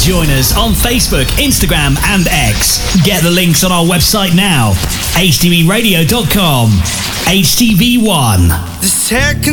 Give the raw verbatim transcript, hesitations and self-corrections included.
Join us on Facebook, Instagram and X. Get the links on our website now, h t v radio dot com. H T V one. The second